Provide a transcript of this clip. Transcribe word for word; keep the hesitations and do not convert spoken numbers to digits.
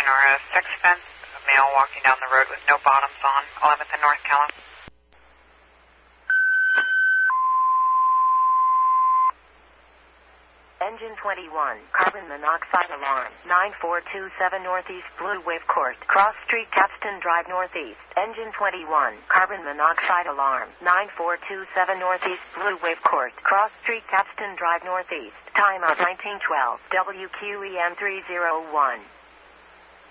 or a sex offense, a male walking down the road with no bottoms on, eleventh and North Callum. Engine twenty-one, carbon monoxide alarm, nine four two seven Northeast Blue Wave Court, Cross Street, Capstan Drive Northeast. Engine twenty-one, carbon monoxide alarm, nine four two seven Northeast Blue Wave Court, Cross Street, Capstan Drive Northeast. Time of nineteen twelve, W Q E M three oh one.